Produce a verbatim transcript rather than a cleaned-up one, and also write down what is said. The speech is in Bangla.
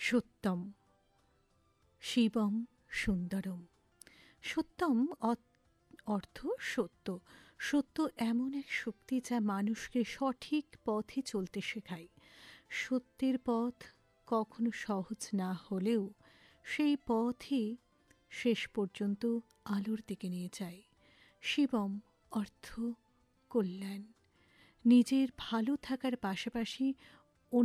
সত্যম শিবম সুন্দরম। সত্যম অর্থ সত্য। সত্য এমন এক শক্তি যা মানুষকে সঠিক পথে চলতে শেখায়। সত্যের পথ কখনো সহজ না হলেও সেই পথই শেষ পর্যন্ত আলোর দিকে নিয়ে যায়। শিবম অর্থ কল্যাণ। নিজের ভালো থাকার পাশাপাশি